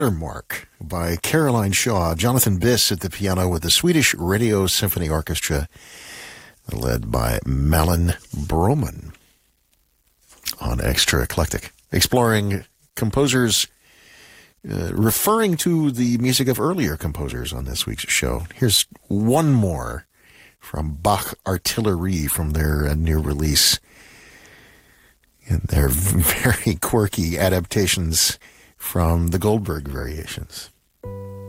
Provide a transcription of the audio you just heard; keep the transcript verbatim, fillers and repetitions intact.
Mark by Caroline Shaw. Jonathan Biss at the piano with the Swedish Radio Symphony Orchestra, led by Malin Broman on Extra Eclectic, exploring composers, uh, referring to the music of earlier composers on this week's show. Here's one more from Bach Artillerie from their uh, new release, and their very quirky adaptations from the Goldberg Variations.